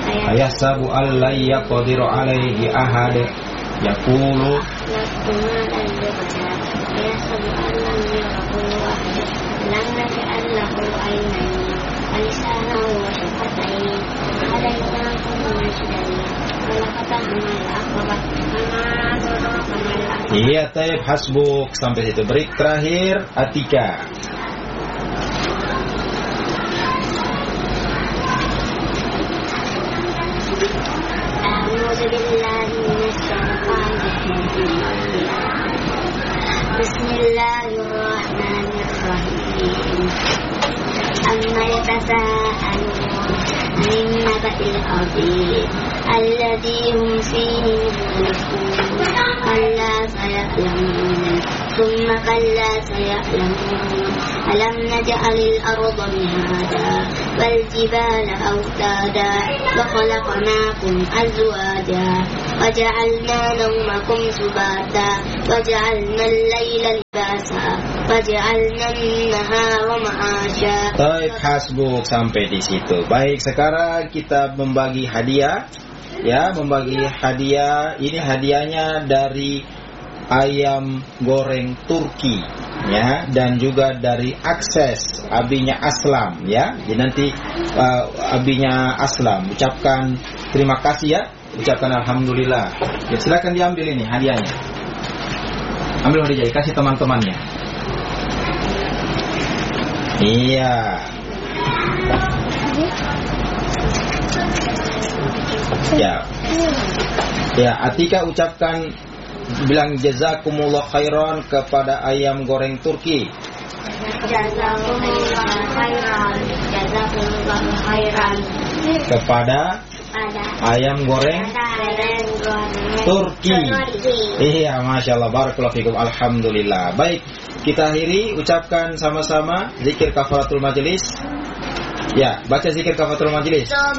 ayahsabu an la yaqdiru alaihi ahad yaqulu iya, taib, hasbuk, sampai situ. Break terakhir, Atika. Bismillahirrahmanirrahim. Amma yatasaalun 'anil naba'il 'adzim alladzi hum fihi mukhtalifun. Alla saya'lamun thumma kalla saya'lamun. Alam naj'alil arda mihada wal jibala awtada wa khalaqnakum azwaja wa ja'alna nawmakum subata wa ja'alna al-laila libasa wa ja'alna an-nahara ma'asha. Taib, hasbuk, sampai di situ. Baik, sekarang kita membagi hadiah. Ya, membagi hadiah. Ini hadiahnya dari ayam goreng Turki, ya, dan juga dari Akses abinya Aslam, ya. Jadi nanti abinya Aslam ucapkan terima kasih, ya, ucapkan alhamdulillah. Ya, silakan diambil ini hadiahnya. Ambil hadiah, kasih teman-temannya. Iya. Ya. Ya, Atika ucapkan, bilang jazakumullah khairan kepada ayam goreng Turki. Jazakumullah khairan. Jazakumullah khairan. Kepada ayam goreng Turki. Iya, Masya Allah, barakallahu fikum, alhamdulillah. Baik, kita akhiri, ucapkan sama-sama zikir kafaratul majelis. Ya, baca zikir kafaratul majelis.